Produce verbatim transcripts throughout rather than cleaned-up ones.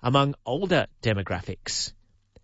among older demographics.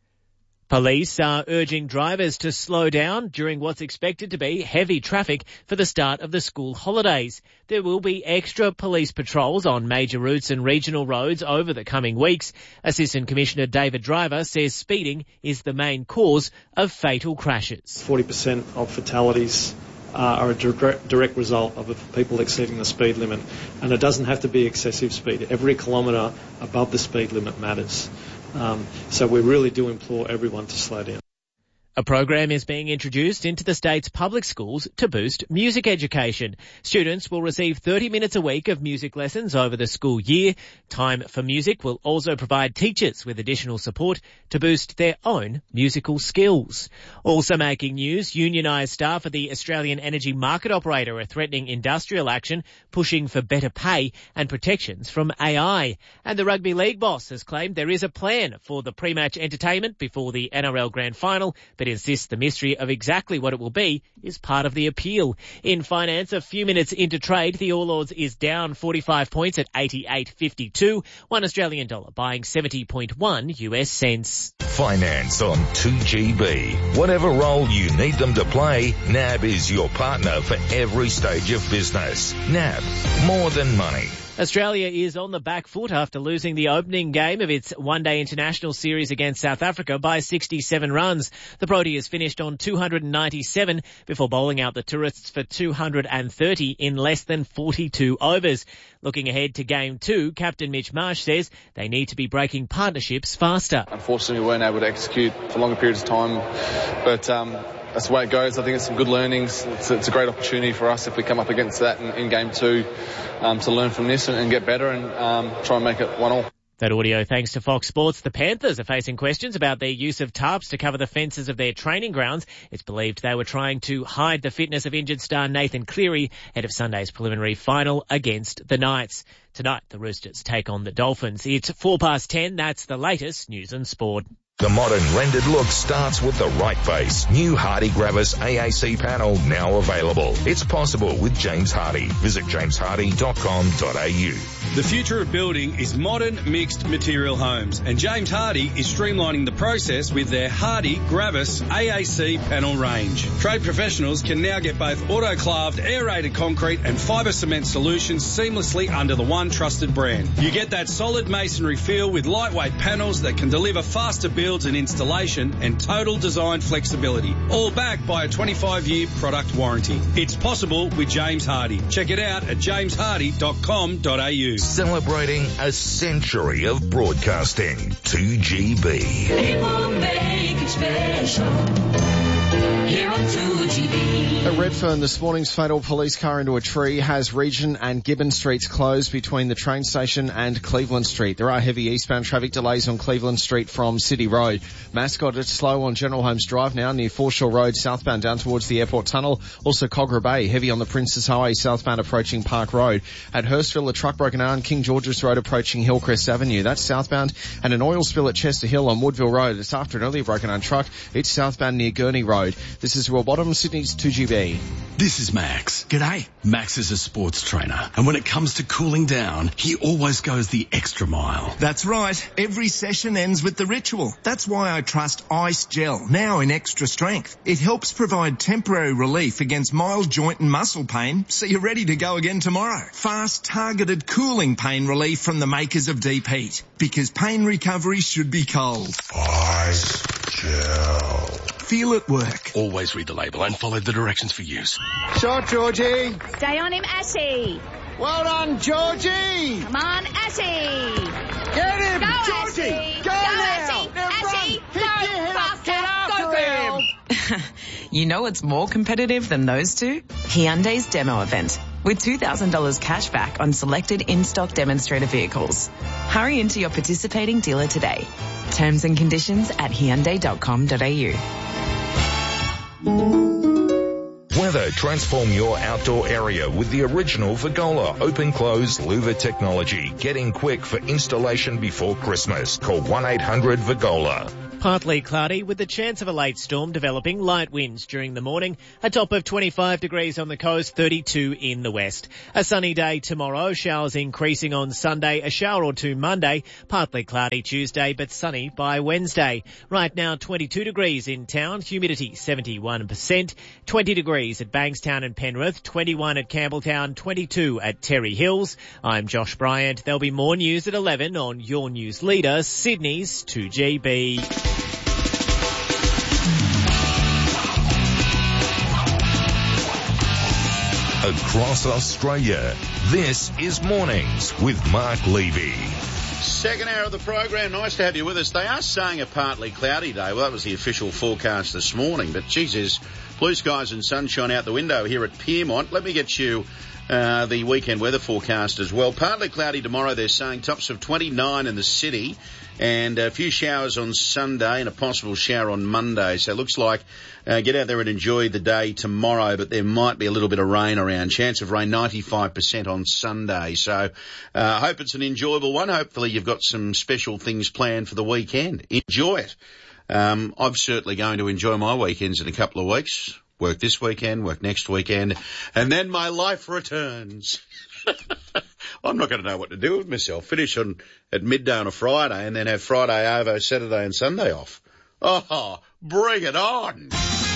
Police are urging drivers to slow down during what's expected to be heavy traffic for the start of the school holidays. There will be extra police patrols on major routes and regional roads over the coming weeks. Assistant Commissioner David Driver says speeding is the main cause of fatal crashes. forty percent of fatalities uh, are a direct, direct result of people exceeding the speed limit. And it doesn't have to be excessive speed. Every kilometre above the speed limit matters. Um, so we really do implore everyone to slow down. A program is being introduced into the state's public schools to boost music education. Students will receive thirty minutes a week of music lessons over the school year. Time for Music will also provide teachers with additional support to boost their own musical skills. Also making news, unionised staff at the Australian Energy Market Operator are threatening industrial action, pushing for better pay and protections from A I. And the Rugby League boss has claimed there is a plan for the pre-match entertainment before the N R L Grand Final, but insists the mystery of exactly what it will be is part of the appeal. In finance, a few minutes into trade, the All Ords is down forty-five points at eighty-eight fifty-two. One Australian dollar buying seventy point one U S cents. Finance on two G B. Whatever role you need them to play, N A B is your partner for every stage of business. N A B, more than money. Australia is on the back foot after losing the opening game of its one-day international series against South Africa by sixty-seven runs. The Proteas finished on two hundred ninety-seven before bowling out the Tourists for two hundred thirty in less than forty-two overs. Looking ahead to game two, Captain Mitch Marsh says they need to be breaking partnerships faster. Unfortunately, we weren't able to execute for longer periods of time, but um, that's the way it goes. I think it's some good learnings. It's, it's a great opportunity for us if we come up against that in, in game two um, to learn from this and, and get better and um, try and make it one all. That audio thanks to Fox Sports. The Panthers are facing questions about their use of tarps to cover the fences of their training grounds. It's believed they were trying to hide the fitness of injured star Nathan Cleary ahead of Sunday's preliminary final against the Knights. Tonight, the Roosters take on the Dolphins. It's four past ten. That's the latest news and sport. The modern rendered look starts with the right face. New Hardy Gravis A A C panel now available. It's possible with James Hardy. Visit james hardy dot com dot a u. The future of building is modern mixed material homes, and James Hardy is streamlining the process with their Hardy Gravis A A C panel range. Trade professionals can now get both autoclaved aerated concrete and fibre cement solutions seamlessly under the one trusted brand. You get that solid masonry feel with lightweight panels that can deliver faster builds and installation and total design flexibility, all backed by a twenty-five year product warranty. It's possible with James Hardy. Check it out at james hardy dot com dot a u. Celebrating a century of broadcasting. two G B. People make it special. Here on two G B. At Redfern, this morning's fatal police car into a tree has Regent and Gibbon Streets closed between the train station and Cleveland Street. There are heavy eastbound traffic delays on Cleveland Street from City Road. Mascot, it's slow on General Holmes Drive now near Foreshore Road southbound down towards the Airport Tunnel. Also Cogra Bay, heavy on the Princess Highway southbound approaching Park Road. At Hurstville, a truck broken down King George's Road approaching Hillcrest Avenue. That's southbound. And an oil spill at Chester Hill on Woodville Road. It's after an earlier broken down truck. It's southbound near Gurney Road. This is Will Bottom, Sydney's two G B. This is Max. G'day. Max is a sports trainer, and when it comes to cooling down, he always goes the extra mile. That's right. Every session ends with the ritual. That's why I trust Ice Gel, now in extra strength. It helps provide temporary relief against mild joint and muscle pain, so you're ready to go again tomorrow. Fast, targeted cooling pain relief from the makers of Deep Heat, because pain recovery should be cold. Ice Gel. Feel it work. Always read the label and follow the directions for use. Shot, Georgie. Stay on him, Ashy. Well done, Georgie. Come on, Ashy. Get him, Go, Georgie. Ashy. Go, Go now. Ashy. Now Ashy. run. Pick Go your head up. faster. Get after Go, him. You know it's more competitive than those two? Hyundai's demo event, with two thousand dollars cash back on selected in-stock demonstrator vehicles. Hurry into your participating dealer today. Terms and conditions at hyundai dot com dot a u. Weather, transform your outdoor area with the original Vigola open-close louver technology. Get in quick for installation before Christmas. Call one eight hundred Vigola. Partly cloudy with the chance of a late storm developing, light winds during the morning, a top of twenty-five degrees on the coast, thirty-two in the west. A sunny day tomorrow, showers increasing on Sunday, a shower or two Monday, partly cloudy Tuesday but sunny by Wednesday. Right now twenty-two degrees in town, humidity seventy-one percent, twenty degrees at Bankstown and Penrith, twenty-one at Campbelltown, twenty-two at Terry Hills. I'm Josh Bryant. There'll be more news at eleven on your news leader, Sydney's two G B. Across Australia, this is Mornings with Mark Levy. Second hour of the program. Nice to have you with us. They are saying a partly cloudy day. Well, that was the official forecast this morning. But, Jesus, blue skies and sunshine out the window here at Pyrmont. Let me get you uh, the weekend weather forecast as well. Partly cloudy tomorrow, they're saying. Tops of twenty-nine in the city. And a few showers on Sunday and a possible shower on Monday. So it looks like uh, get out there and enjoy the day tomorrow, but there might be a little bit of rain around. Chance of rain ninety-five percent on Sunday. So I uh, hope it's an enjoyable one. Hopefully you've got some special things planned for the weekend. Enjoy it. Um, I'm certainly going to enjoy my weekends in a couple of weeks. Work this weekend, work next weekend, and then my life returns. I'm not going to know what to do with myself. Finish on at midday on a Friday and then have Friday over, Saturday and Sunday off. Oh, bring it on.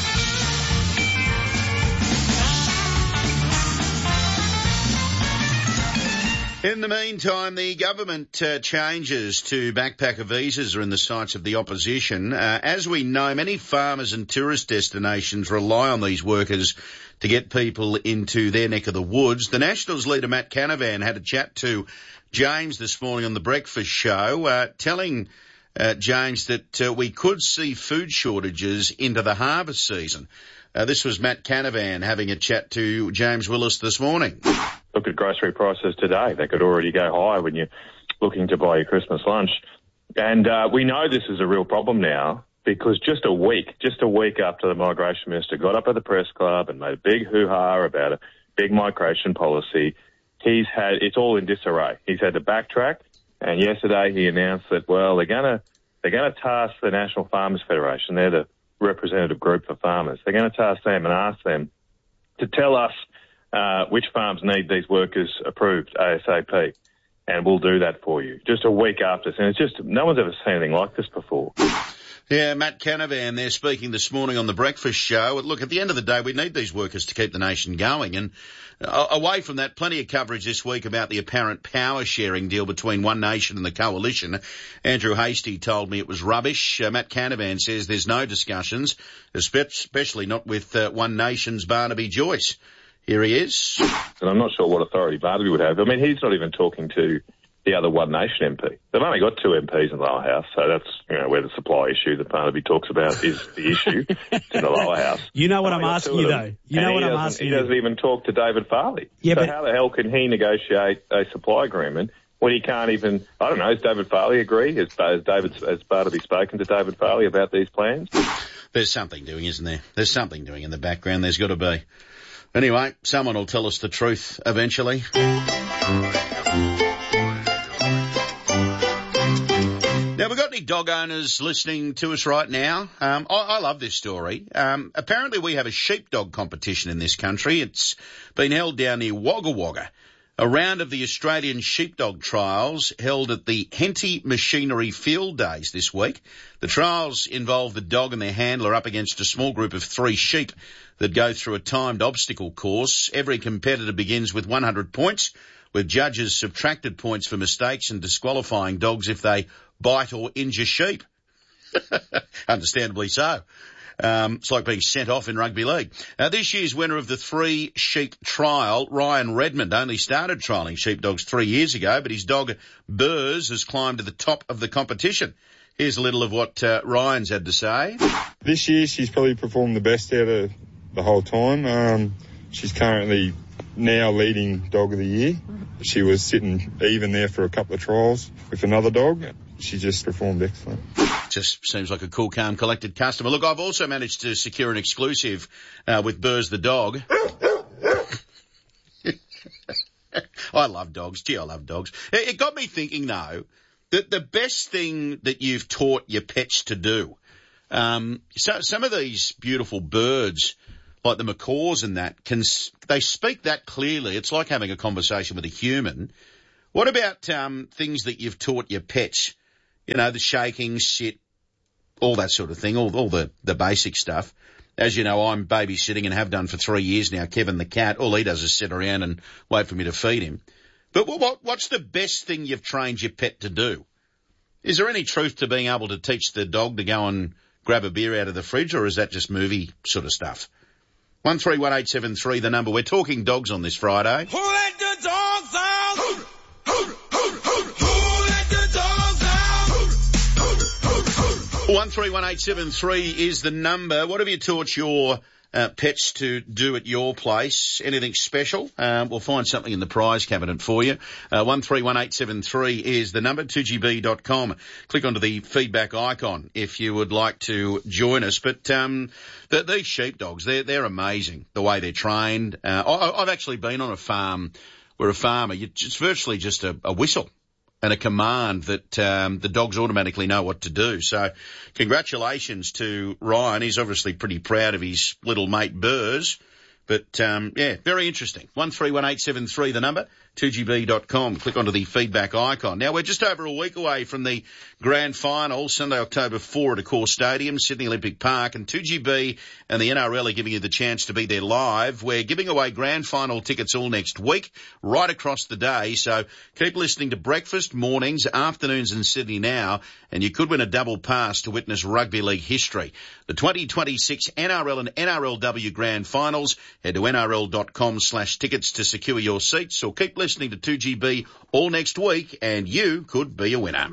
In the meantime, the government uh, changes to backpacker visas are in the sights of the opposition. Uh, as we know, many farmers and tourist destinations rely on these workers to get people into their neck of the woods. The Nationals leader, Matt Canavan, had a chat to James this morning on the breakfast show, uh, telling uh, James that uh, we could see food shortages into the harvest season. Uh, this was Matt Canavan having a chat to James Willis this morning. Look at grocery prices today. They could already go high when you're looking to buy your Christmas lunch. And uh, we know this is a real problem now because just a week, just a week after the Migration Minister got up at the press club and made a big hoo-ha about a big migration policy, he's had, it's all in disarray. He's had to backtrack. And yesterday he announced that, well, they're going to, they're going to task the National Farmers Federation. They're the representative group for farmers. They're going to task them and ask them to tell us Uh, which farms need these workers approved ASAP, and we'll do that for you. Just a week after, and it's just, no one's ever seen anything like this before. Yeah, Matt Canavan there speaking this morning on the breakfast show. Look, at the end of the day, we need these workers to keep the nation going. And uh, away from that, plenty of coverage this week about the apparent power sharing deal between One Nation and the Coalition. Andrew Hastie told me it was rubbish. Uh, Matt Canavan says there's no discussions, especially not with uh, One Nation's Barnaby Joyce. Here he is. And I'm not sure what authority Barnaby would have. I mean, he's not even talking to the other One Nation M P. They've only got two M Ps in the lower house, so that's, you know, where the supply issue that Barnaby talks about is the issue. It's in the lower house. You know what I'm asking you, though. You know what I'm asking you. He doesn't even talk to David Farley. Yeah, so but how the hell can he negotiate a supply agreement when he can't even, I don't know, has David Farley agree? Has, has, David, has Barnaby spoken to David Farley about these plans? There's something doing, isn't there? There's something doing in the background. There's got to be. Anyway, someone will tell us the truth eventually. Now, we've got any dog owners listening to us right now? Um, I, I love this story. Um, apparently we have a sheepdog competition in this country. It's been held down near Wagga Wagga. A round of the Australian sheepdog trials held at the Henty Machinery Field Days this week. The trials involve the dog and their handler up against a small group of three sheep that go through a timed obstacle course. Every competitor begins with one hundred points, with judges subtracted points for mistakes and disqualifying dogs if they bite or injure sheep. Understandably so. Um, it's like being sent off in rugby league. Uh, this year's winner of the three sheep trial, Ryan Redmond, only started trialling sheepdogs three years ago, but his dog Burrs has climbed to the top of the competition. Here's a little of what uh, Ryan's had to say. This year she's probably performed the best out of the whole time. Um, she's currently now leading dog of the year. She was sitting even there for a couple of trials with another dog. She just performed excellent. Just seems like a cool, calm, collected customer. Look, I've also managed to secure an exclusive uh, with Burrs the dog. I love dogs. Gee, I love dogs. It got me thinking, though, that the best thing that you've taught your pets to do Um, so some of these beautiful birds, like the macaws and that, can they speak that clearly? It's like having a conversation with a human. What about um, things that you've taught your pets? You know, the shaking, sit, all that sort of thing, all, all the, the basic stuff. As you know, I'm babysitting and have done for three years now. Kevin the cat, all he does is sit around and wait for me to feed him. But what, what's the best thing you've trained your pet to do? Is there any truth to being able to teach the dog to go and grab a beer out of the fridge, or is that just movie sort of stuff? one three one eight seven three, the number. We're talking dogs on this Friday. Who let the dogs out? Who, who, who, who, who let the dogs out? one three one eight seven three is the number. What have you taught your uh, pets to do at your place? Anything special? Um, we'll find something in the prize cabinet for you. Uh, one three one eight seven three is the number, two G B dot com. Click onto the feedback icon if you would like to join us. But um, the, these sheepdogs, they're, they're amazing, the way they're trained. Uh, I, I've actually been on a farm where a farmer, you, it's virtually just a, a whistle and a command that um, the dogs automatically know what to do. So congratulations to Ryan. He's obviously pretty proud of his little mate Burrs. But, um, yeah, very interesting. one three one eight seven three, the number, two G B dot com. Click onto the feedback icon. Now, we're just over a week away from the grand final, Sunday, October fourth at Accor Stadium, Sydney Olympic Park, and two G B and the N R L are giving you the chance to be there live. We're giving away grand final tickets all next week, right across the day. So keep listening to breakfast, mornings, afternoons in Sydney now, and you could win a double pass to witness rugby league history. The twenty twenty-six N R L and N R L W grand finals. Head to N R L dot com slash tickets to secure your seats, or keep listening to two G B all next week and you could be a winner.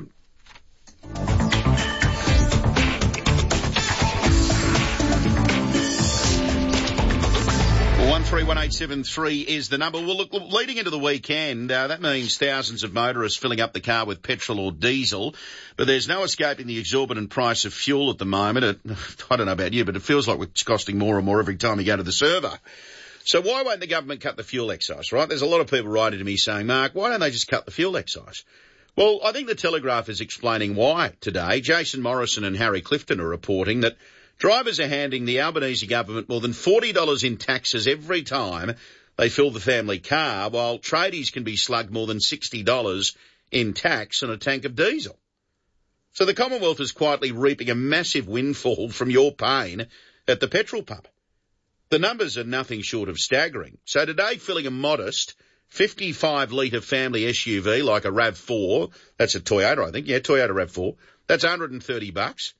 one three one eight seven three is the number. Well, look, leading into the weekend, uh, that means thousands of motorists filling up the car with petrol or diesel, but there's no escaping the exorbitant price of fuel at the moment. It, I don't know about you, but it feels like it's costing more and more every time you go to the server. So why won't the government cut the fuel excise, right? There's a lot of people writing to me saying, Mark, why don't they just cut the fuel excise? Well, I think the Telegraph is explaining why today. Jason Morrison and Harry Clifton are reporting that drivers are handing the Albanese government more than forty dollars in taxes every time they fill the family car, while tradies can be slugged more than sixty dollars in tax on a tank of diesel. So the Commonwealth is quietly reaping a massive windfall from your pain at the petrol pump. The numbers are nothing short of staggering. So today, filling a modest fifty-five litre family S U V like a RAV four, that's a Toyota, I think, yeah, Toyota RAV four, that's one hundred thirty bucks.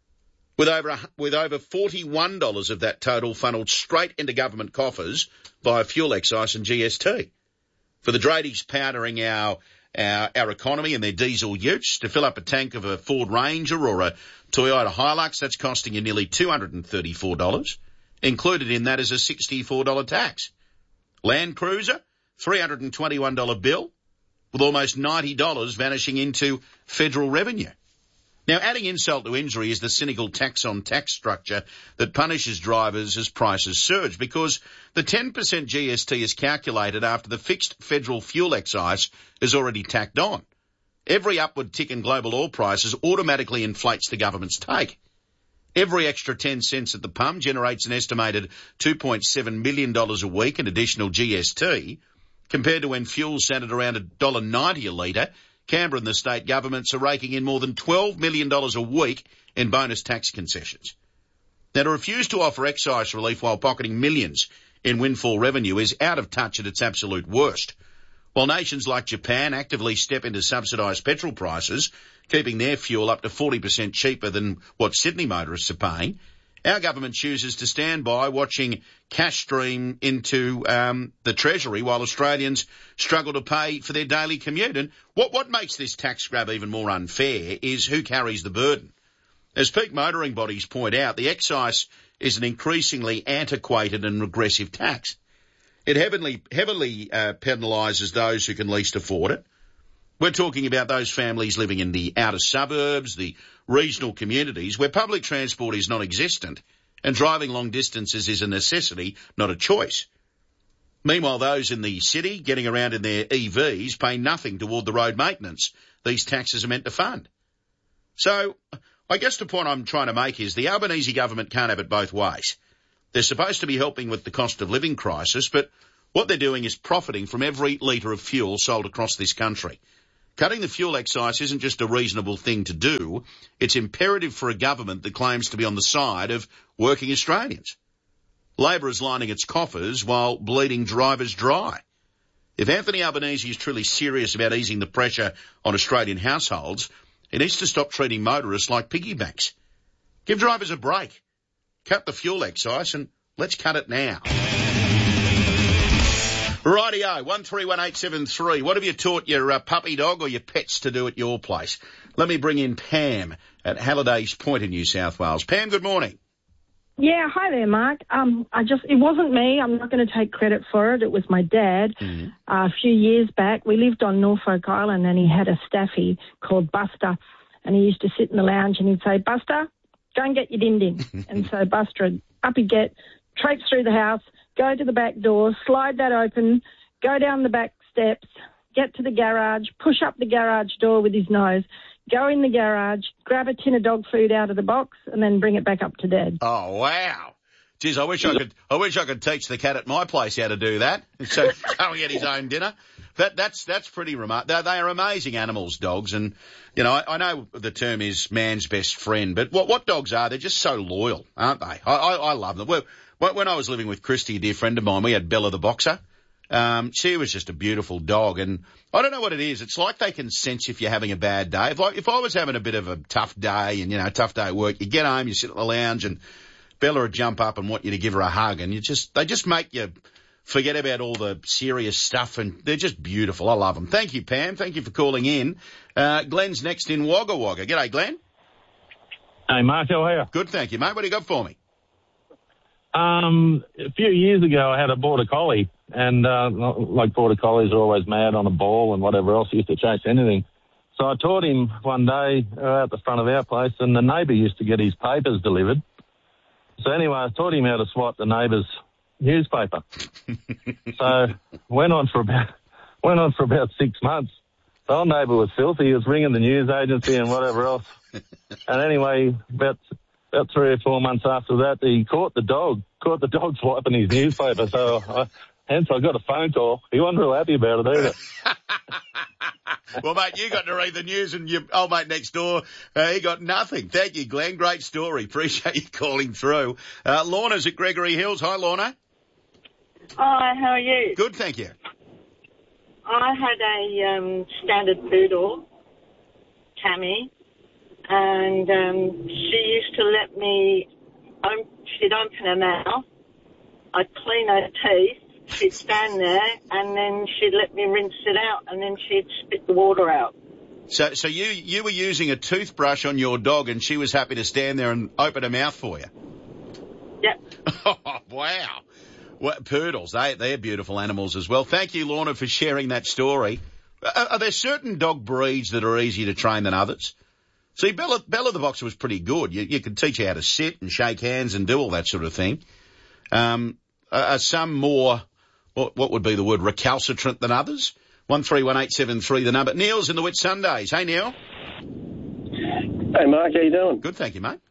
With over with over forty-one dollars of that total funneled straight into government coffers via fuel excise and G S T. For the tradies powdering our, our our economy and their diesel utes, to fill up a tank of a Ford Ranger or a Toyota Hilux, that's costing you nearly two hundred thirty-four dollars. Included in that is a sixty-four dollars tax. Land Cruiser, three hundred twenty-one dollars bill, with almost ninety dollars vanishing into federal revenue. Now, adding insult to injury is the cynical tax-on-tax structure that punishes drivers as prices surge, because the ten percent G S T is calculated after the fixed federal fuel excise is already tacked on. Every upward tick in global oil prices automatically inflates the government's take. Every extra ten cents at the pump generates an estimated two point seven million dollars a week in additional G S T, compared to when fuel sat at around one dollar ninety a litre. Canberra and the state governments are raking in more than twelve million dollars a week in bonus tax concessions. Now, to refuse to offer excise relief while pocketing millions in windfall revenue is out of touch at its absolute worst. While nations like Japan actively step in to subsidise petrol prices, keeping their fuel up to forty percent cheaper than what Sydney motorists are paying, our government chooses to stand by watching cash stream into um, the Treasury while Australians struggle to pay for their daily commute. And what, what makes this tax grab even more unfair is who carries the burden. As peak motoring bodies point out, the excise is an increasingly antiquated and regressive tax. It heavily, heavily uh, penalises those who can least afford it. We're talking about those families living in the outer suburbs, the regional communities where public transport is non-existent and driving long distances is a necessity, not a choice. Meanwhile, those in the city getting around in their E Vs pay nothing toward the road maintenance these taxes are meant to fund. So I guess the point I'm trying to make is the Albanese government can't have it both ways. They're supposed to be helping with the cost of living crisis, but what they're doing is profiting from every litre of fuel sold across this country. Cutting the fuel excise isn't just a reasonable thing to do. It's imperative for a government that claims to be on the side of working Australians. Labor is lining its coffers while bleeding drivers dry. If Anthony Albanese is truly serious about easing the pressure on Australian households, he needs to stop treating motorists like piggy banks. Give drivers a break. Cut the fuel excise and let's cut it now. Rightio, one three one eight seven three. What have you taught your uh, puppy dog or your pets to do at your place? Let me bring in Pam at Halliday's Point in New South Wales. Pam, good morning. Yeah, hi there, Mark. Um, I just, it wasn't me. I'm not going to take credit for it. It was my dad. Mm-hmm. Uh, a few years back, we lived on Norfolk Island and he had a staffy called Buster. And he used to sit in the lounge and he'd say, Buster, go and get your din-din. And so Buster would up he'd get, traipse through the house, go to the back door, slide that open, go down the back steps, get to the garage, push up the garage door with his nose, go in the garage, grab a tin of dog food out of the box, and then bring it back up to Dad. Oh, wow. Geez, I wish I could, I wish I could teach the cat at my place how to do that. So go and get his own dinner. That, that's, that's pretty remarkable. They, they are amazing animals, dogs. And, you know, I, I know the term is man's best friend, but what, what dogs are, they're just so loyal, aren't they? I, I, I love them. Well, when I was living with Christy, a dear friend of mine, we had Bella the boxer. Um, she was just a beautiful dog, and I don't know what it is. It's like they can sense if you're having a bad day. If I, if I was having a bit of a tough day and, you know, a tough day at work, you get home, you sit at the lounge and Bella would jump up and want you to give her a hug, and you just, they just make you forget about all the serious stuff, and they're just beautiful. I love them. Thank you, Pam. Thank you for calling in. Uh, Glenn's next in Wagga Wagga. G'day, Glenn. Hey, Mark, how are you? Good, thank you, mate. What do you got for me? Um, a few years ago, I had a border collie, and uh, like border collies are always mad on a ball and whatever else. He used to chase anything. So I taught him one day uh, out the front of our place, and the neighbour used to get his papers delivered. So anyway, I taught him how to swat the neighbour's newspaper. So went on for about went on for about six months. The old neighbour was filthy. He was ringing the news agency and whatever else. And anyway, about about three or four months after that, he caught the dog, caught the dog swiping his newspaper. So I, hence I got a phone call. He wasn't real happy about it either. Well, mate, you got to read the news, and your old mate next door, uh, he got nothing. Thank you, Glenn. Great story. Appreciate you calling through. Uh, Lorna's at Gregory Hills. Hi, Lorna. Hi, how are you? Good, thank you. I had a um, standard poodle, Tammy, and um, she used to let me, um, she'd open her mouth, I'd clean her teeth, she'd stand there, and then she'd let me rinse it out, and then she'd spit the water out. So, so you, you were using a toothbrush on your dog, and she was happy to stand there and open her mouth for you? Yep. Oh, wow. Well, poodles, they, they're beautiful animals as well. Thank you, Lorna, for sharing that story. Are, are there certain dog breeds that are easier to train than others? See, Bella, Bella the boxer was pretty good. You, you could teach her how to sit and shake hands and do all that sort of thing. Um, are, are some more, what, what would be the word, recalcitrant than others? one three one eight seven three, the number. Neil's in the Whitsundays. Hey, Neil. Hey, Mark, how you doing? Good, thank you, mate.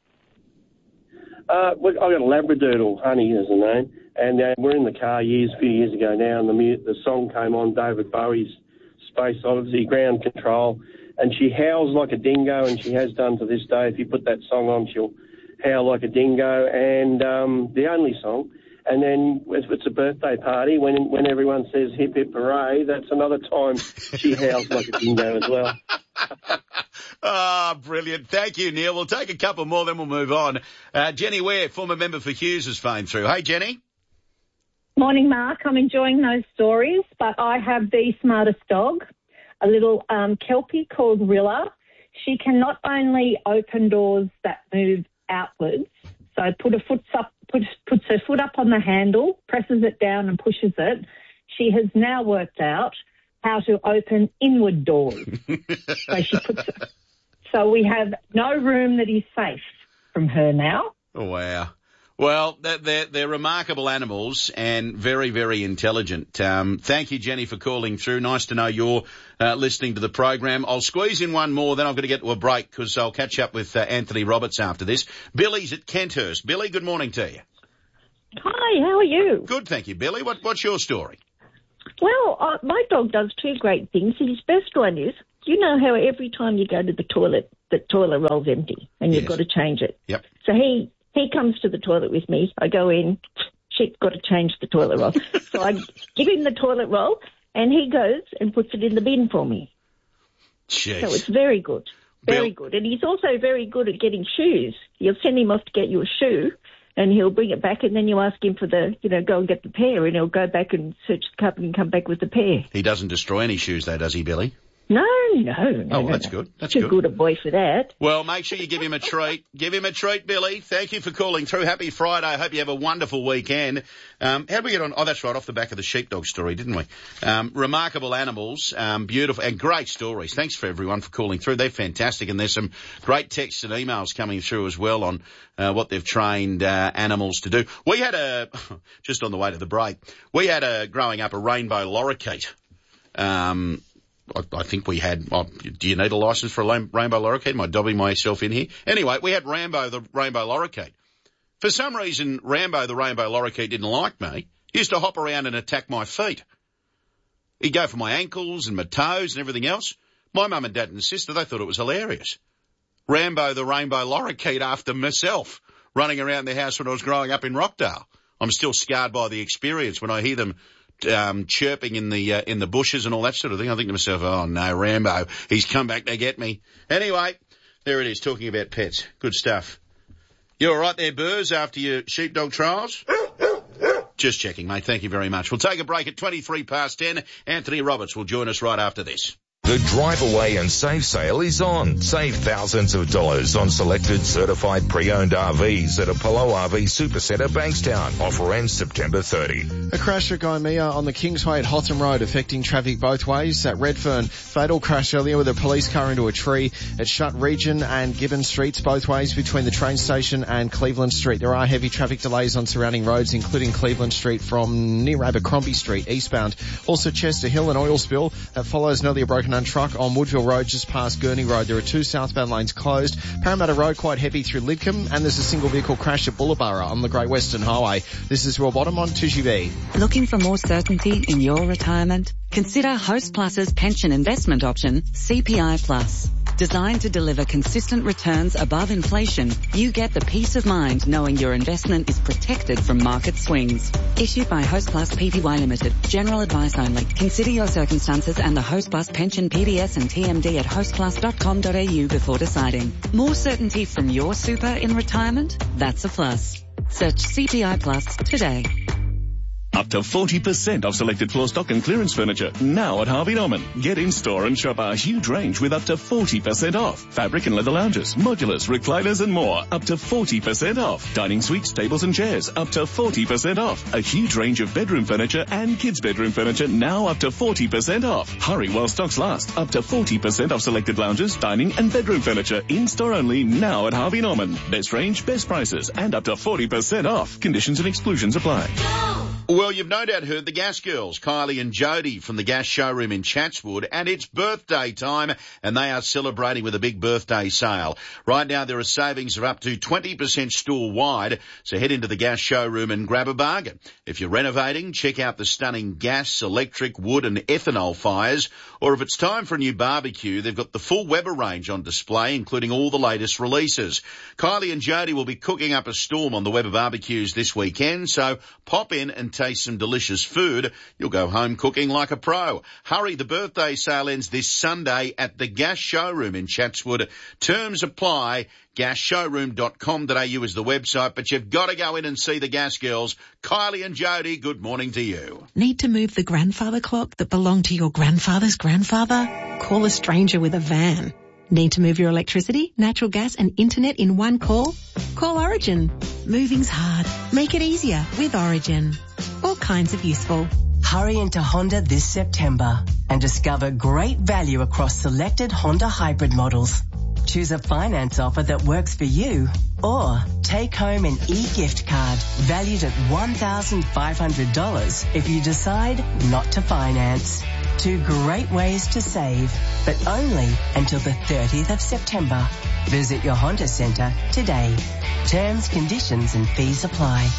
Uh, I've got a Labradoodle, Honey is the name, and uh, we're in the car years, a few years ago now, and the mu- the song came on, David Bowie's Space Odyssey, Ground Control, and she howls like a dingo, and she has done to this day. If you put that song on, she'll howl like a dingo, and um, the only song. And then if it's a birthday party, when when everyone says hip hip hooray, that's another time she howls like a dingo as well. Ah, oh, brilliant. Thank you, Neil. We'll take a couple more, then we'll move on. Uh, Jenny Ware, former member for Hughes, has phoned through. Hey, Jenny. Morning, Mark. I'm enjoying those stories, but I have the smartest dog, a little um, Kelpie called Rilla. She can not only open doors that move outwards, so put her foot up, puts, puts her foot up on the handle, presses it down and pushes it. She has now worked out how to open inward doors. so she puts. So we have no room that is safe from her now. Oh, wow. Well, they're, they're, they're remarkable animals and very, very intelligent. Um, thank you, Jenny, for calling through. Nice to know you're uh, listening to the program. I'll squeeze in one more, then I've got to get to a break because I'll catch up with uh, Anthony Roberts after this. Billy's at Kenthurst. Billy, good morning to you. Hi, how are you? Good, thank you, Billy. What, what's your story? Well, uh, my dog does two great things. His best one is, you know how every time you go to the toilet, the toilet roll's empty and you've Yes. got to change it. Yep. So he, he comes to the toilet with me. I go in, shit, got to change the toilet roll. So I give him the toilet roll and he goes and puts it in the bin for me. Jeez. So it's very good. Very Bill- good. And he's also very good at getting shoes. You'll send him off to get you a shoe and he'll bring it back and then you ask him for the, you know, go and get the pair and he'll go back and search the cupboard and come back with the pair. He doesn't destroy any shoes, though, does he, Billy? No, no, no. Oh, no, that's no. good. That's Too good. good a boy for that. Well, make sure you give him a treat. Give him a treat, Billy. Thank you for calling through. Happy Friday. I hope you have a wonderful weekend. Um, how did we get on? Oh, that's right, off the back of the sheepdog story, didn't we? Um, remarkable animals, um, beautiful, and great stories. Thanks for everyone for calling through. They're fantastic, and there's some great texts and emails coming through as well on uh, what they've trained uh, animals to do. We had a, just on the way to the break, we had a, growing up, a rainbow lorikeet. Um, I, I think we had, oh, do you need a licence for a lam- rainbow lorikeet? Am I dobbing myself in here? Anyway, we had Rambo, the rainbow lorikeet. For some reason, Rambo, the rainbow lorikeet, didn't like me. He used to hop around and attack my feet. He'd go for my ankles and my toes and everything else. My mum and dad and sister, they thought it was hilarious. Rambo, the rainbow lorikeet, after myself, running around the house when I was growing up in Rockdale. I'm still scarred by the experience when I hear them Um, chirping in the uh, in the bushes and all that sort of thing. I think to myself, oh no, Rambo, he's come back to get me. Anyway, there it is, talking about pets. Good stuff. You all right there, Burrs, after your sheepdog trials? Just checking, mate. Thank you very much. We'll take a break at twenty-three past ten. Anthony Roberts will join us right after this. The Drive Away and Save sale is on. Save thousands of dollars on selected certified pre-owned R Vs at Apollo R V Supercenter Bankstown. Offer ends September thirtieth. A crash at Gymea on the Kingsway at Hotham Road affecting traffic both ways. At Redfern, fatal crash earlier with a police car into a tree. At Shutt Region and Gibbon Streets both ways between the train station and Cleveland Street. There are heavy traffic delays on surrounding roads, including Cleveland Street from near Abercrombie Street eastbound. Also Chester Hill, an oil spill that follows an earlier broken down truck on Woodville Road just past Gurney Road. There are two southbound lanes closed. Parramatta Road quite heavy through Lidcombe, and there's a single vehicle crash at Bullabara on the Great Western Highway. This is Will Bottom on two G B. Looking for more certainty in your retirement? Consider Host Plus's pension investment option, C P I Plus. Designed to deliver consistent returns above inflation, you get the peace of mind knowing your investment is protected from market swings. Issued by Host Plus Pty Limited. General advice only. Consider your circumstances and the Host Plus pension P D S and T M D at host plus dot com dot a u before deciding. More certainty from your super in retirement? That's a plus. Search C P I Plus today. Up to forty percent off selected floor stock and clearance furniture now at Harvey Norman. Get in store and shop our huge range with up to forty percent off. Fabric and leather lounges, modulars, recliners and more. Up to forty percent off. Dining suites, tables and chairs. Up to forty percent off. A huge range of bedroom furniture and kids bedroom furniture now up to forty percent off. Hurry while stocks last. Up to forty percent off selected lounges, dining and bedroom furniture. In store only now at Harvey Norman. Best range, best prices and up to forty percent off. Conditions and exclusions apply. Well, you've no doubt heard the Gas Girls, Kylie and Jody from the Gas Showroom in Chatswood, and it's birthday time, and they are celebrating with a big birthday sale. Right now there are savings of up to twenty percent store-wide, so head into the Gas Showroom and grab a bargain. If you're renovating, check out the stunning gas, electric, wood and ethanol fires, or if it's time for a new barbecue, they've got the full Weber range on display, including all the latest releases. Kylie and Jody will be cooking up a storm on the Weber barbecues this weekend, so pop in and taste some delicious food. You'll go home cooking like a pro. Hurry, the birthday sale ends this Sunday at the Gas Showroom in Chatswood. Terms apply. gas showroom dot com dot a u is the website, but you've got to go in and see the Gas Girls. Kylie and Jody, good morning to you. Need to move the grandfather clock that belonged to your grandfather's grandfather? Call a stranger with a van. Need to move your electricity, natural gas and internet in one call? Call Origin. Moving's hard. Make it easier with Origin. All kinds of useful. Hurry into Honda this September and discover great value across selected Honda hybrid models. Choose a finance offer that works for you, or take home an e-gift card valued at one thousand five hundred dollars if you decide not to finance. Two great ways to save, but only until the thirtieth of September. Visit your Honda Centre today. Terms, conditions and fees apply.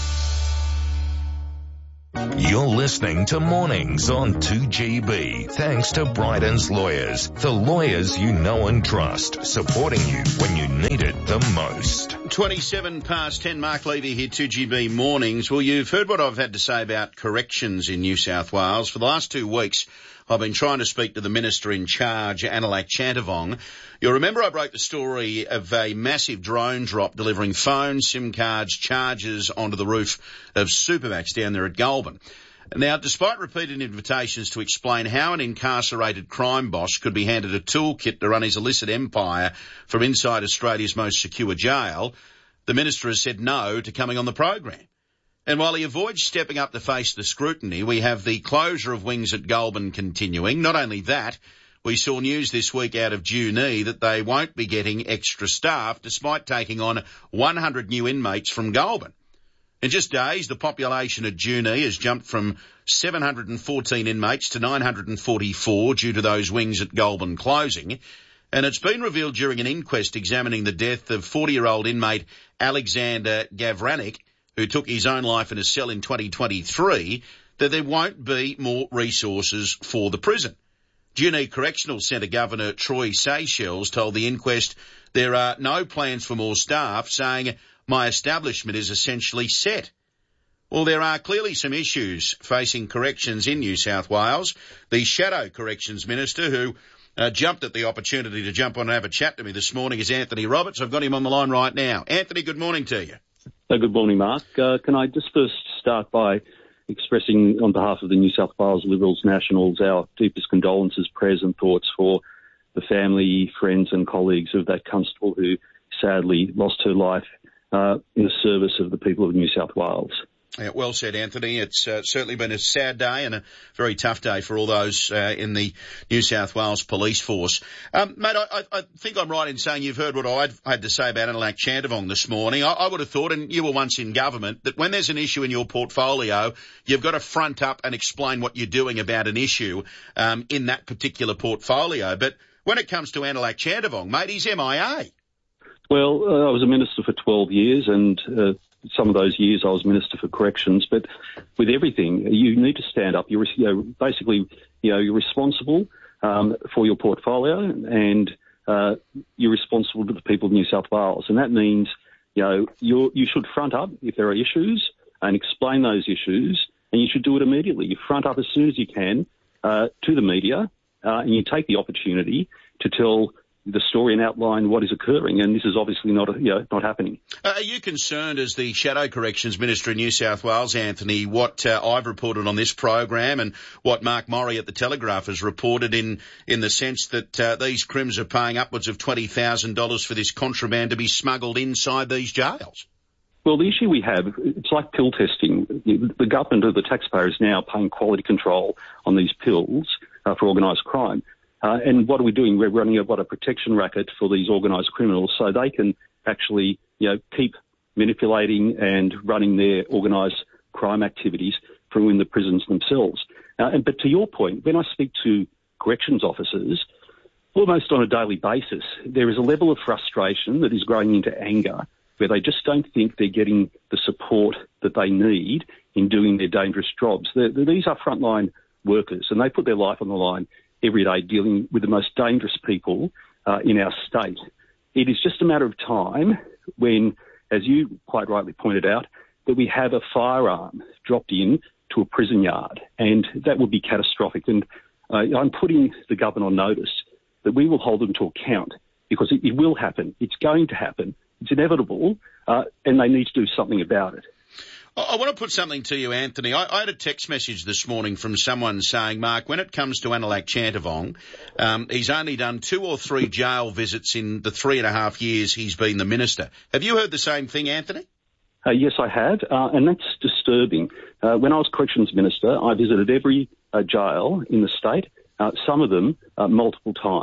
You're listening to Mornings on two G B. Thanks to Bryden's Lawyers, the lawyers you know and trust, supporting you when you need it the most. twenty-seven past ten, Mark Levy here, two G B Mornings. Well, you've heard what I've had to say about corrections in New South Wales. For the last two weeks, I've been trying to speak to the Minister in charge, Anilak Chantavong. You'll remember I broke the story of a massive drone drop delivering phones, SIM cards, chargers onto the roof of Supermax down there at Goulburn. Now, despite repeated invitations to explain how an incarcerated crime boss could be handed a toolkit to run his illicit empire from inside Australia's most secure jail, the Minister has said no to coming on the program. And while he avoids stepping up to face the scrutiny, we have the closure of wings at Goulburn continuing. Not only that, we saw news this week out of Junee that they won't be getting extra staff despite taking on one hundred new inmates from Goulburn. In just days, the population at Junee has jumped from seven hundred fourteen inmates to nine hundred forty-four due to those wings at Goulburn closing. And it's been revealed during an inquest examining the death of forty-year-old inmate Alexander Gavranik, who took his own life in a cell in twenty twenty-three, that there won't be more resources for the prison. Junee Correctional Centre Governor Troy Seychelles told the inquest there are no plans for more staff, saying, "My establishment is essentially set." Well, there are clearly some issues facing corrections in New South Wales. The Shadow Corrections Minister, who uh, jumped at the opportunity to jump on and have a chat to me this morning, is Anthony Roberts. I've got him on the line right now. Anthony, good morning to you. Uh, good morning, Mark. Uh, can I just first start by expressing on behalf of the New South Wales Liberals Nationals our deepest condolences, prayers and thoughts for the family, friends and colleagues of that constable who sadly lost her life uh, in the service of the people of New South Wales. Yeah, well said, Anthony. It's uh, certainly been a sad day and a very tough day for all those uh, in the New South Wales Police Force. Um, mate, I, I think I'm right in saying you've heard what I had to say about Anilak Chantavong this morning. I, I would have thought, and you were once in government, that when there's an issue in your portfolio, you've got to front up and explain what you're doing about an issue um, in that particular portfolio. But when it comes to Anilak Chantavong, mate, he's M I A. Well, uh, I was a minister for twelve years and uh, some of those years I was Minister for Corrections, but with everything, you need to stand up. You're you know, basically, you know, you're responsible um, for your portfolio and uh, you're responsible to the people of New South Wales. And that means, you know, you're, you should front up if there are issues and explain those issues, and you should do it immediately. You front up as soon as you can uh, to the media uh, and you take the opportunity to tell the story and outline what is occurring, and this is obviously not, you know, not happening. Uh, are you concerned, as the Shadow Corrections Minister in New South Wales, Anthony, what uh, I've reported on this program and what Mark Murray at the Telegraph has reported in in the sense that uh, these crims are paying upwards of twenty thousand dollars for this contraband to be smuggled inside these jails? Well, the issue we have, it's like pill testing. The government or the taxpayer is now paying quality control on these pills uh, for organised crime. Uh, and what are we doing? We're running a, what, a protection racket for these organised criminals so they can actually, you know, keep manipulating and running their organised crime activities from within the prisons themselves. Uh, and, but to your point, when I speak to corrections officers, almost on a daily basis, there is a level of frustration that is growing into anger where they just don't think they're getting the support that they need in doing their dangerous jobs. They're, these are frontline workers and they put their life on the line every day dealing with the most dangerous people uh, in our state. It is just a matter of time when, as you quite rightly pointed out, that we have a firearm dropped in to a prison yard, and that would be catastrophic. And uh, I'm putting the government on notice that we will hold them to account because it, it will happen. It's going to happen. It's inevitable, uh, and they need to do something about it. I want to put something to you, Anthony. I, I had a text message this morning from someone saying, Mark, when it comes to Anilak Chantavong, um, he's only done two or three jail visits in the three and a half years he's been the minister. Have you heard the same thing, Anthony? Uh, yes, I have, uh, and that's disturbing. Uh, when I was Corrections Minister, I visited every uh, jail in the state, uh, some of them uh, multiple times.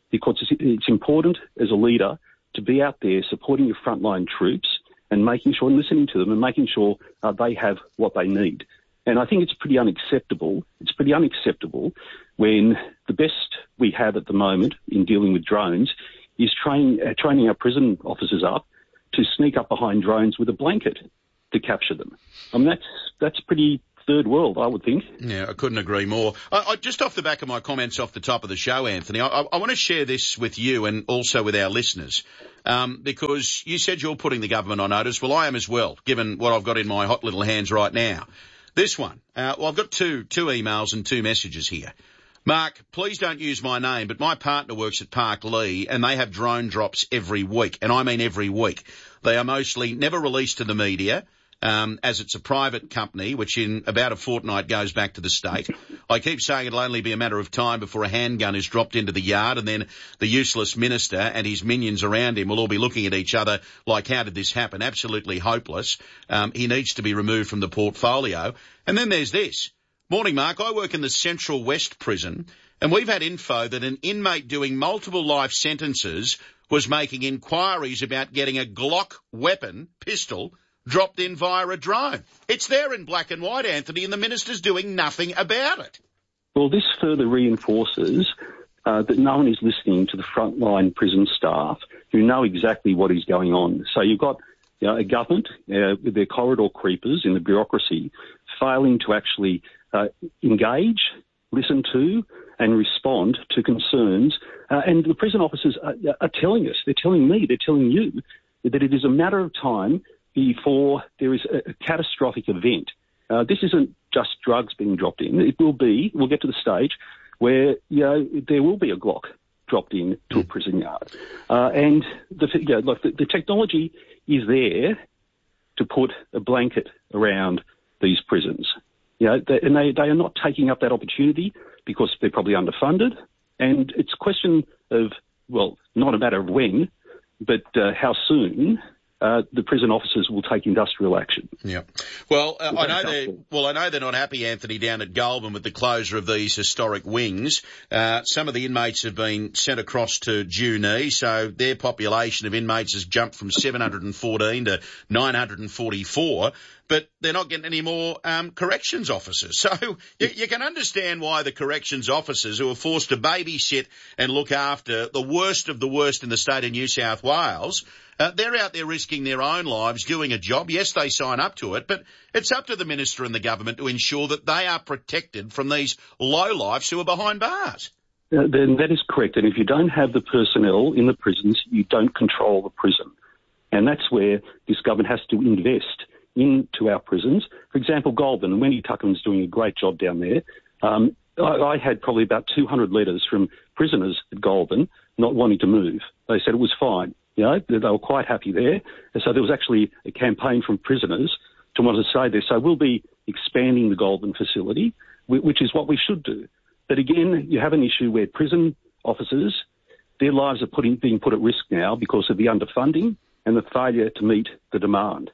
because it's, it's important as a leader to be out there supporting your frontline troops and making sure and listening to them and making sure uh, they have what they need. And I think it's pretty unacceptable. It's pretty unacceptable when the best we have at the moment in dealing with drones is train, uh, training our prison officers up to sneak up behind drones with a blanket to capture them. I mean, that's that's pretty third world, I would think. Yeah, I couldn't agree more. I, I, just off the back of my comments off the top of the show, Anthony, I, I, I want to share this with you and also with our listeners, um, because you said you're putting the government on notice. Well, I am as well, given what I've got in my hot little hands right now. This one, uh, well, I've got two two emails and two messages here. Mark, please don't use my name, but my partner works at Park Lee and they have drone drops every week, and I mean every week. They are mostly never released to the media, um, as it's a private company, which in about a fortnight goes back to the state. I keep saying it'll only be a matter of time before a handgun is dropped into the yard, and then the useless minister and his minions around him will all be looking at each other like, how did this happen? Absolutely hopeless. Um, he needs to be removed from the portfolio. And then there's this. Morning, Mark. I work in the Central West Prison, and we've had info that an inmate doing multiple life sentences was making inquiries about getting a Glock weapon, pistol, dropped in via a drone. It's there in black and white, Anthony, and the minister's doing nothing about it. Well, this further reinforces uh, that no one is listening to the frontline prison staff who know exactly what is going on. So you've got you know, a government uh, with their corridor creepers in the bureaucracy failing to actually uh, engage, listen to and respond to concerns. Uh, and the prison officers are, are telling us, they're telling me, they're telling you that it is a matter of time before there is a, a catastrophic event. Uh, this isn't just drugs being dropped in. It will be, we'll get to the stage where, you know, there will be a Glock dropped in to a prison yard. Uh, and the, you know, look, the, the technology is there to put a blanket around these prisons. You know, they, and they, they are not taking up that opportunity because they're probably underfunded. And it's a question of, well, not a matter of when, but uh, how soon uh, the prison officers will take industrial action. Yeah. Well, uh, I know they're, well, I know they're not happy, Anthony, down at Goulburn with the closure of these historic wings. Uh, some of the inmates have been sent across to Junee, so their population of inmates has jumped from seven hundred fourteen to nine hundred forty-four. But they're not getting any more um, corrections officers. So you, you can understand why the corrections officers who are forced to babysit and look after the worst of the worst in the state of New South Wales, uh, they're out there risking their own lives doing a job. Yes, they sign up to it, but it's up to the minister and the government to ensure that they are protected from these lowlifes who are behind bars. Uh, then that is correct. And if you don't have the personnel in the prisons, you don't control the prison. And that's where this government has to invest into our prisons. For example, Goulburn, and Wendy Tuckerman's doing a great job down there. Um, I, I had probably about two hundred letters from prisoners at Goulburn not wanting to move. They said it was fine. You know, they, they were quite happy there. And so there was actually a campaign from prisoners to want to stay there. So we'll be expanding the Goulburn facility, which is what we should do. But again, you have an issue where prison officers, their lives are putting, being put at risk now because of the underfunding and the failure to meet the demand.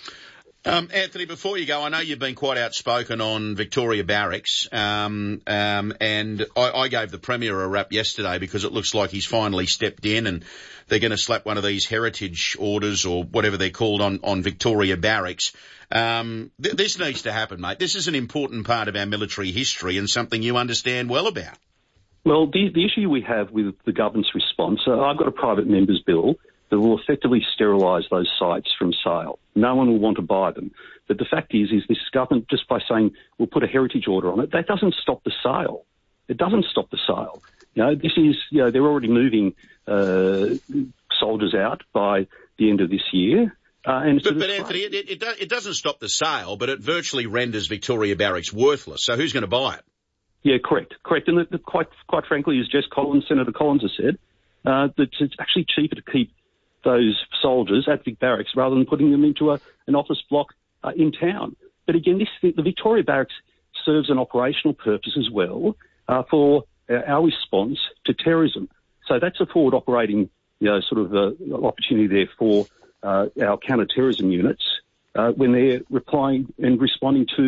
Um, Anthony, before you go, I know you've been quite outspoken on Victoria Barracks, um, um, and I, I gave the Premier a rap yesterday because it looks like he's finally stepped in and they're going to slap one of these heritage orders or whatever they're called on, on Victoria Barracks. Um, th- this needs to happen, mate. This is an important part of our military history and something you understand well about. Well, the, the issue we have with the government's response, uh, I've got a private member's bill that will effectively sterilise those sites from sale. No one will want to buy them. But the fact is, is this government, just by saying we'll put a heritage order on it, that doesn't stop the sale. It doesn't stop the sale. You know, this is, you know, they're already moving uh, soldiers out by the end of this year. Uh, and but, but Anthony, it, it, do, it doesn't stop the sale, but it virtually renders Victoria Barracks worthless. So who's going to buy it? Yeah, correct, correct. And the, the, quite, quite frankly, as Jess Collins, Senator Collins has said, uh, that it's actually cheaper to keep those soldiers at Vic Barracks rather than putting them into a, an office block uh, in town. But again, this, the Victoria Barracks serves an operational purpose as well uh, for uh, our response to terrorism. So that's a forward operating, you know, sort of uh, opportunity there for uh, our counter-terrorism units uh, when they're replying and responding to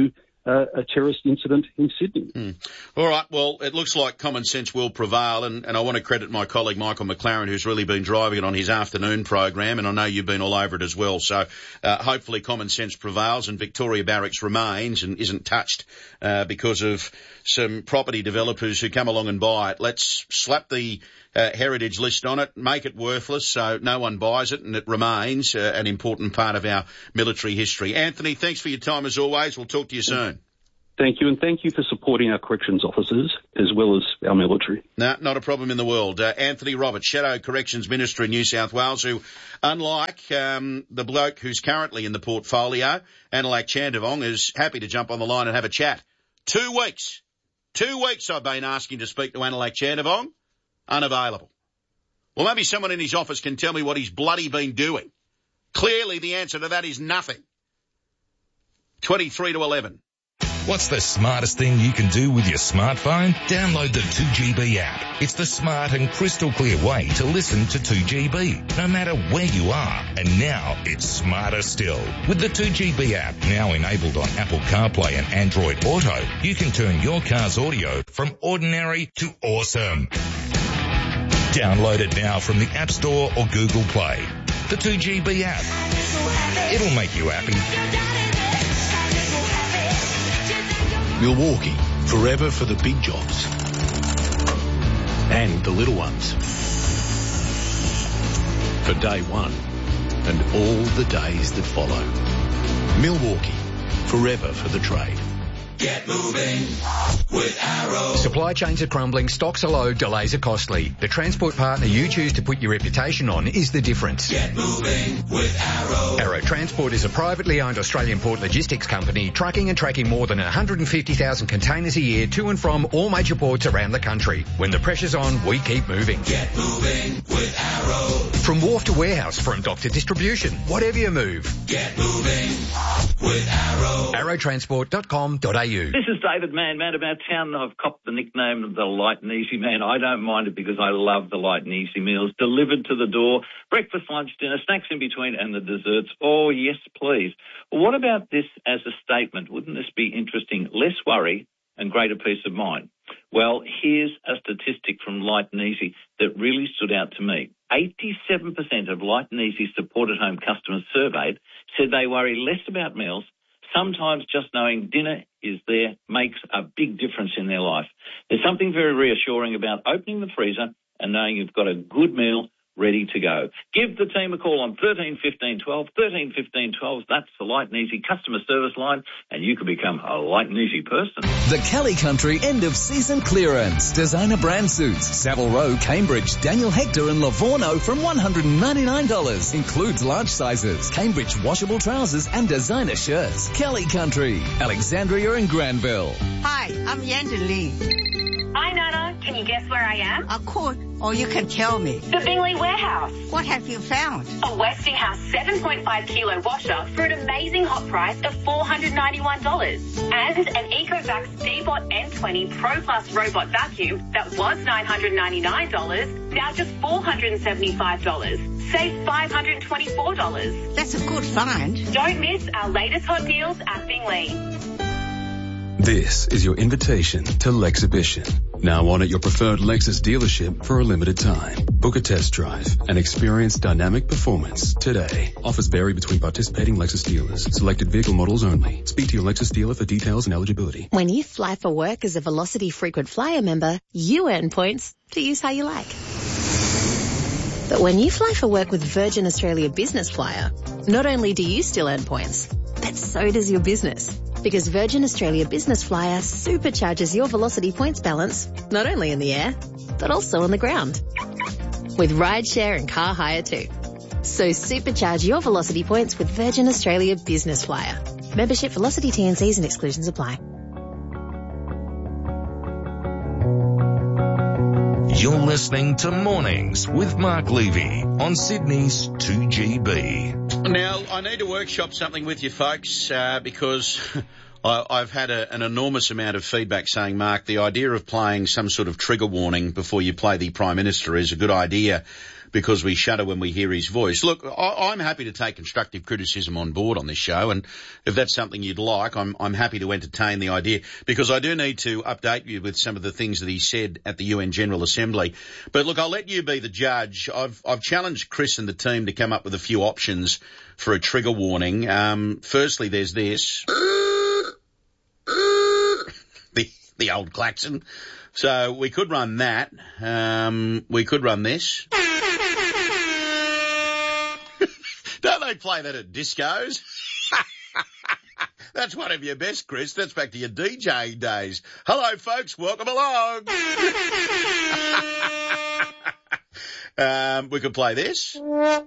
uh, a terrorist incident in Sydney. Hmm. All right, well, it looks like common sense will prevail, and, and I want to credit my colleague Michael McLaren, who's really been driving it on his afternoon program, and I know you've been all over it as well. So uh, hopefully common sense prevails and Victoria Barracks remains and isn't touched uh, because of some property developers who come along and buy it. Let's slap the uh, heritage list on it, make it worthless so no one buys it and it remains uh, an important part of our military history. Anthony, thanks for your time as always. We'll talk to you soon. Thank you, and thank you for supporting our corrections officers as well as our military. No, not a problem in the world. Uh, Anthony Roberts, Shadow Corrections Minister in New South Wales, who, unlike um, the bloke who's currently in the portfolio, Anilak Chandavong, is happy to jump on the line and have a chat. Two weeks. Two weeks I've been asking to speak to Anilak Chandavong. Unavailable. Well, maybe someone in his office can tell me what he's bloody been doing. Clearly the answer to that is nothing. twenty-three to eleven. What's the smartest thing you can do with your smartphone? Download the two G B app. It's the smart and crystal clear way to listen to two G B, no matter where you are. And now it's smarter still. With the two G B app now enabled on Apple CarPlay and Android Auto, you can turn your car's audio from ordinary to awesome. Download it now from the App Store or Google Play. The two G B app. It'll make you happy. Milwaukee, forever for the big jobs and the little ones. For day one and all the days that follow. Milwaukee, forever for the trade. Get moving with Arrow. Supply chains are crumbling, stocks are low, delays are costly. The transport partner you choose to put your reputation on is the difference. Get moving with Arrow. Arrow Transport is a privately owned Australian port logistics company trucking and tracking more than one hundred fifty thousand containers a year to and from all major ports around the country. When the pressure's on, we keep moving. Get moving with Arrow. From wharf to warehouse, from dock to distribution, whatever you move. Get moving with Arrow. arrow transport dot com dot a u. This is David Mann, man about town. I've copped the nickname of the light and easy man. I don't mind it because I love the light and easy meals delivered to the door. Breakfast, lunch, dinner, snacks in between and the desserts. Oh, yes, please. Well, what about this as a statement? Wouldn't this be interesting? Less worry and greater peace of mind. Well, here's a statistic from Light and Easy that really stood out to me. eighty-seven percent of Light and Easy supported home customers surveyed said they worry less about meals. Sometimes just knowing dinner is there makes a big difference in their life. There's something very reassuring about opening the freezer and knowing you've got a good meal ready to go. Give the team a call on thirteen fifteen twelve, thirteen fifteen twelve. That's the Light and Easy customer service line, and you can become a Light and Easy person. The Kelly Country end of season clearance. Designer brand suits, Savile Row, Cambridge, Daniel Hector and Livorno from one hundred ninety-nine dollars. Includes large sizes, Cambridge washable trousers and designer shirts. Kelly Country, Alexandria and Granville. Hi, I'm Yanda Lee. Hi, Nana. Can you guess where I am? I could, or you can tell me. The Bingley Warehouse. What have you found? A Westinghouse seven point five kilo washer for an amazing hot price of four hundred ninety-one dollars. And an Ecovacs D-Bot N twenty Pro Plus robot vacuum that was nine hundred ninety-nine dollars, now just four hundred seventy-five dollars. Save five hundred twenty-four dollars. That's a good find. Don't miss our latest hot deals at Bingley. This is your invitation to Lexhibition. Now on at your preferred Lexus dealership for a limited time. Book a test drive and experience dynamic performance today. Offers vary between participating Lexus dealers. Selected vehicle models only. Speak to your Lexus dealer for details and eligibility. When you fly for work as a Velocity Frequent Flyer member, you earn points to use how you like. But when you fly for work with Virgin Australia Business Flyer, not only do you still earn points, but so does your business. Because Virgin Australia Business Flyer supercharges your Velocity points balance, not only in the air, but also on the ground. With rideshare and car hire too. So supercharge your Velocity points with Virgin Australia Business Flyer. Membership, Velocity T and Cs and exclusions apply. You're listening to Mornings with Mark Levy on Sydney's two G B. Now, I need to workshop something with you folks uh, because I, I've had a, an enormous amount of feedback saying, Mark, the idea of playing some sort of trigger warning before you play the Prime Minister is a good idea. because we shudder when we hear his voice. Look, I, I'm happy to take constructive criticism on board on this show, and if that's something you'd like, I'm, I'm happy to entertain the idea, because I do need to update you with some of the things that he said at the U N General Assembly. But look, I'll let you be the judge. I've, I've challenged Chris and the team to come up with a few options for a trigger warning. Um, firstly, there's this. the, the old klaxon. So we could run that. Um, we could run this. Don't they play that at discos? That's one of your best, Chris. That's back to your DJing days. Hello, folks. Welcome along. um, we could play this.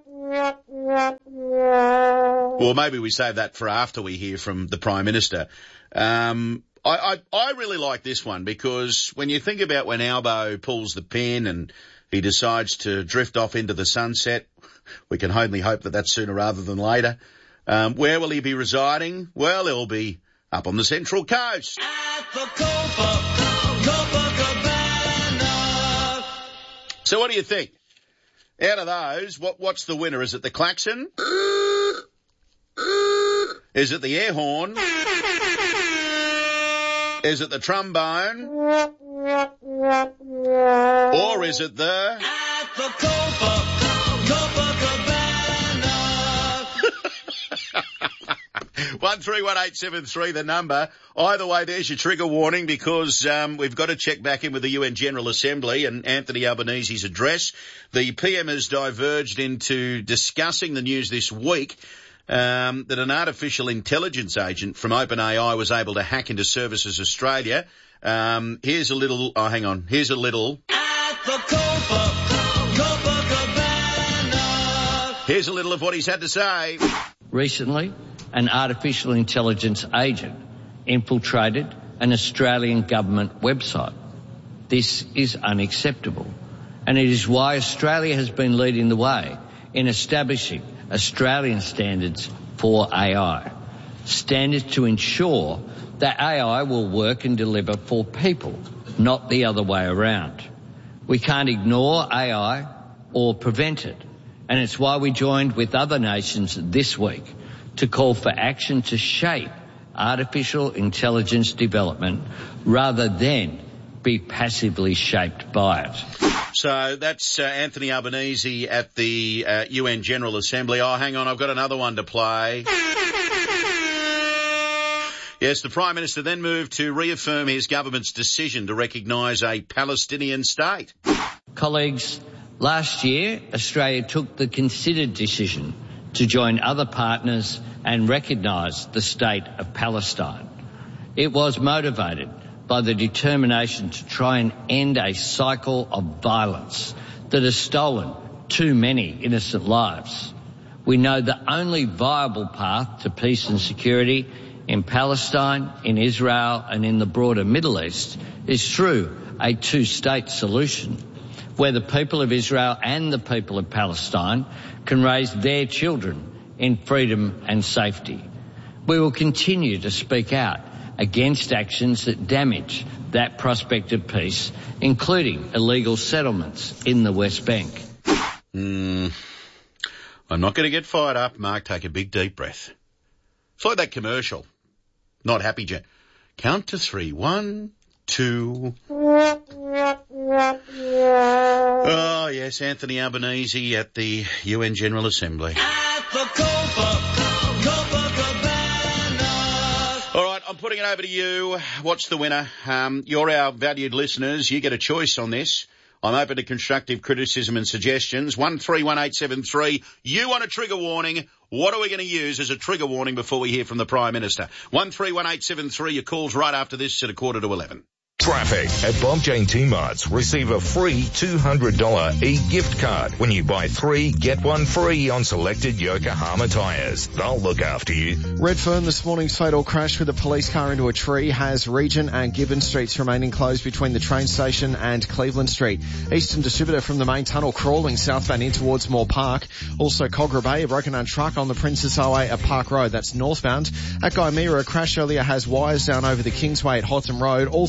Well, maybe we save that for after we hear from the Prime Minister. Um, I, I, I really like this one, because when you think about when Albo pulls the pin and he decides to drift off into the sunset, we can only hope that that's sooner rather than later. Um, where will he be residing? Well, he'll be up on the Central Coast. At the Copacabana. So what do you think? Out of those, what, what's the winner? Is it the klaxon? Is it the air horn? Is it the trombone? Or is it the... At the Copacabana. one three one eight seven three, the number. Either way, there's your trigger warning, because um, we've got to check back in with the U N General Assembly and Anthony Albanese's address. The P M has diverged into discussing the news this week Um, that an artificial intelligence agent from OpenAI was able to hack into Services Australia. Um, here's a little, oh, hang on, here's a little. At the Copa, Copacabana. Here's a little of what he's had to say. Recently, an artificial intelligence agent infiltrated an Australian government website. This is unacceptable, and it is why Australia has been leading the way in establishing Australian standards for A I. Standards to ensure that A I will work and deliver for people, not the other way around. We can't ignore A I or prevent it, and it's why we joined with other nations this week to call for action to shape artificial intelligence development rather than be passively shaped by it. So that's uh, Anthony Albanese at the uh, U N General Assembly. Oh, hang on, I've got another one to play. Yes, the Prime Minister then moved to reaffirm his government's decision to recognise a Palestinian state. Colleagues, last year Australia took the considered decision to join other partners and recognise the state of Palestine. It was motivated by the determination to try and end a cycle of violence that has stolen too many innocent lives. We know the only viable path to peace and security in Palestine, in Israel and in the broader Middle East is through a two-state solution where the people of Israel and the people of Palestine can raise their children in freedom and safety. We will continue to speak out against actions that damage that prospect of peace, including illegal settlements in the West Bank. Mm, I'm not going to get fired up, Mark. Take a big, deep breath. It's like that commercial. Not Happy Jet. Count to three. One, two. Oh, yes, Anthony Albanese at the U N General Assembly. At the Copa, All right, I'm putting it over to you. What's the winner? Um, you're our valued listeners. You get a choice on this. I'm open to constructive criticism and suggestions. one three one eight seven three. You want a trigger warning. What are we going to use as a trigger warning before we hear from the Prime Minister? one three one eight seven three. Your calls right after this at a quarter to eleven. Traffic at Bob Jane T-Marts. Receive a free two hundred dollars e-gift card when you buy three, get one free on selected Yokohama tyres. They'll look after you. Redfern, this morning's fatal crash with a police car into a tree has Regent and Gibbon Streets remaining closed between the train station and Cleveland Street. Eastern Distributor from the main tunnel crawling southbound in towards Moore Park. Also Cogra Bay, a broken down truck on the Princess Highway at Park Road. That's northbound. At Guymera, a crash earlier has wires down over the Kingsway at Hotham Road. All three eastbound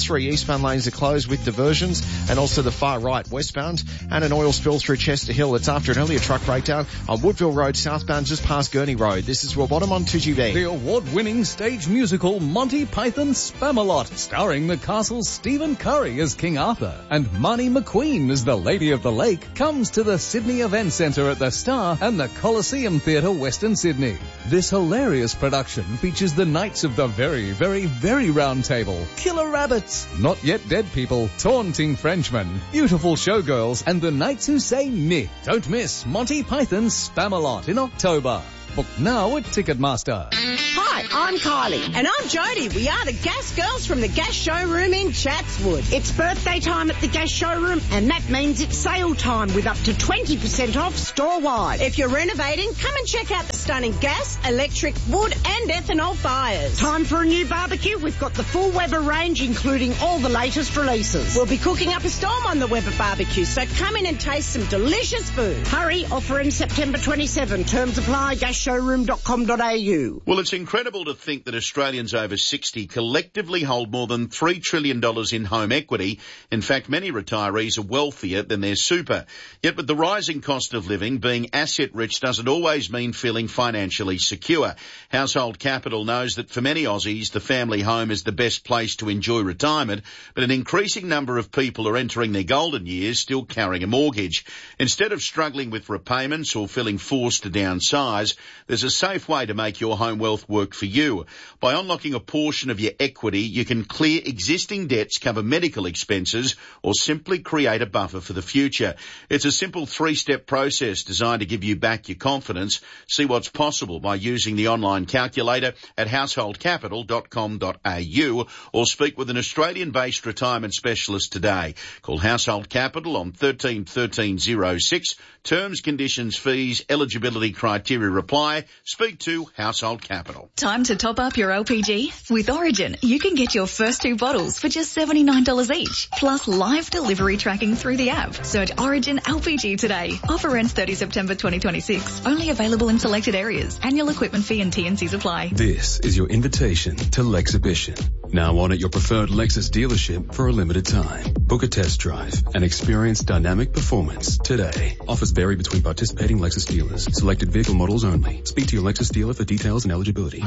eastbound lanes are closed with diversions, and also the far right westbound, and an oil spill through Chester Hill. It's after an earlier truck breakdown on Woodville Road southbound just past Gurney Road. This is Bottom on two G B. The award-winning stage musical Monty Python Spamalot, starring the castle's Stephen Curry as King Arthur and Marnie McQueen as the Lady of the Lake, comes to the Sydney Event Centre at the Star and the Coliseum Theatre, Western Sydney. This hilarious production features the Knights of the Very, Very, Very Round Table, Killer Rabbits, Not Yet Dead People, Taunting Frenchmen, Beautiful Showgirls, and the Knights Who Say Myth. Don't miss Monty Python's Spamalot in October. Book now at Ticketmaster. Hi, I'm Kylie. And I'm Jodie. We are the Gas Girls from the Gas Showroom in Chatswood. It's birthday time at the Gas Showroom, and that means it's sale time with up to twenty percent off store-wide. If you're renovating, come and check out the stunning gas, electric, wood and ethanol fires. Time for a new barbecue? We've got the full Weber range, including all the latest releases. We'll be cooking up a storm on the Weber barbecue, so come in and taste some delicious food. Hurry, offer ends September twenty-seventh. Terms apply, gas showroom dot com dot a u. Well, it's incredible to think that Australians over sixty collectively hold more than three trillion dollars in home equity. In fact, many retirees are wealthier than their super. Yet with the rising cost of living, being asset-rich doesn't always mean feeling financially secure. Household Capital knows that for many Aussies, the family home is the best place to enjoy retirement, but an increasing number of people are entering their golden years still carrying a mortgage. Instead of struggling with repayments or feeling forced to downsize, there's a safe way to make your home wealth work for you. By unlocking a portion of your equity, you can clear existing debts, cover medical expenses, or simply create a buffer for the future. It's a simple three-step process designed to give you back your confidence. See what's possible by using the online calculator at household capital dot com dot a u or speak with an Australian-based retirement specialist today. Call Household Capital on thirteen thirteen oh six. Terms, conditions, fees, eligibility criteria apply. Speak to Household Capital. Time to top up your L P G? With Origin, you can get your first two bottles for just seventy-nine dollars each, plus live delivery tracking through the app. Search Origin L P G today. Offer ends thirtieth September twenty twenty-six. Only available in selected areas. Annual equipment fee and T and Cs apply. This is your invitation to Lexhibition. Now on at your preferred Lexus dealership for a limited time. Book a test drive and experience dynamic performance today. Offers vary between participating Lexus dealers. Selected vehicle models only. Speak to your Lexus dealer for details and eligibility.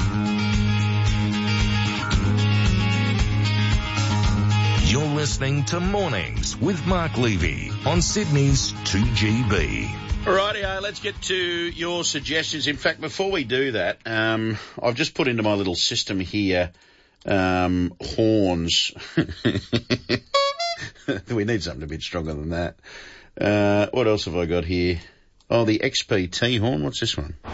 You're listening to Mornings with Mark Levy on Sydney's two G B. Rightio, let's get to your suggestions. In fact, before we do that, um, I've just put into my little system here um, horns. We need something a bit stronger than that. Uh, what else have I got here? Oh, the X P T horn. What's this one?